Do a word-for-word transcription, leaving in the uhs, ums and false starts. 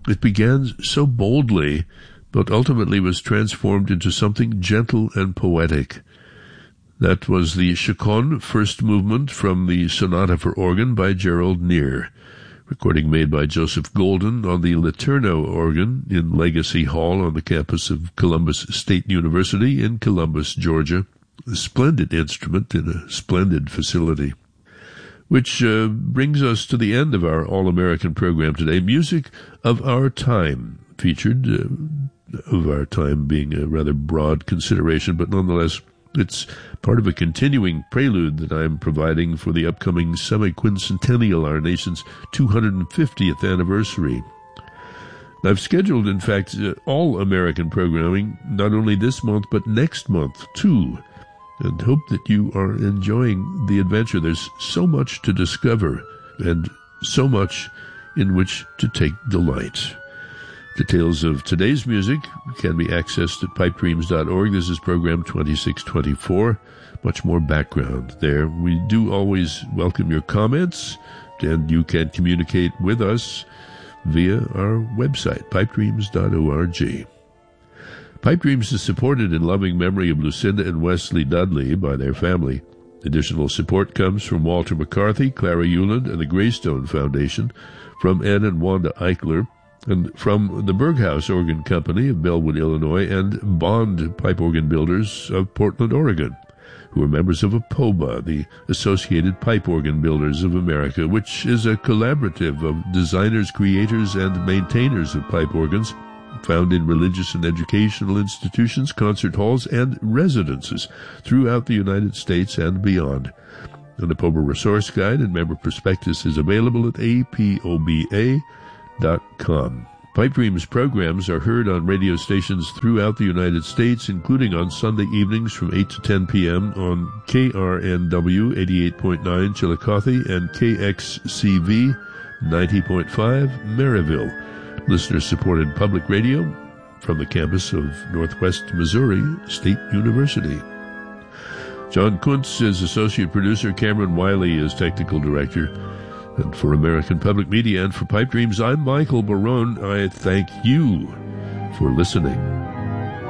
It began so boldly, but ultimately was transformed into something gentle and poetic. That was the Chaconne First Movement from the Sonata for Organ by Gerald Neer, recording made by Joseph Golden on the Letourneau organ in Legacy Hall on the campus of Columbus State University in Columbus, Georgia. A splendid instrument in a splendid facility. Which uh, brings us to the end of our All-American program today. Music of Our Time, featured, uh, of our time being a rather broad consideration, but nonetheless, it's part of a continuing prelude that I'm providing for the upcoming semi-quincentennial, our nation's two hundred fiftieth anniversary. I've scheduled, in fact, uh, all-American programming, not only this month, but next month, too, and hope that you are enjoying the adventure. There's so much to discover and so much in which to take delight. Details of today's music can be accessed at pipe dreams dot org. This is program twenty-six twenty-four. Much more background there. We do always welcome your comments, and you can communicate with us via our website, pipe dreams dot org. Pipe Dreams is supported in loving memory of Lucinda and Wesley Dudley by their family. Additional support comes from Walter McCarthy, Clara Euland, and the Greystone Foundation, from Ann and Wanda Eichler, and from the Berghaus Organ Company of Bellwood, Illinois, and Bond Pipe Organ Builders of Portland, Oregon, who are members of APOBA, the Associated Pipe Organ Builders of America, which is a collaborative of designers, creators, and maintainers of pipe organs, found in religious and educational institutions, concert halls, and residences throughout the United States and beyond. An APOBA resource guide and member prospectus is available at A P O B A dot com. Pipe Dreams programs are heard on radio stations throughout the United States, including on Sunday evenings from eight to ten p.m. on K R N W eighty-eight point nine Chillicothe and K X C V ninety point five Maryville. Listener-supported public radio from the campus of Northwest Missouri State University. John Kuntz is associate producer. Cameron Wiley is technical director. And for American Public Media and for Pipe Dreams, I'm Michael Barone. I thank you for listening.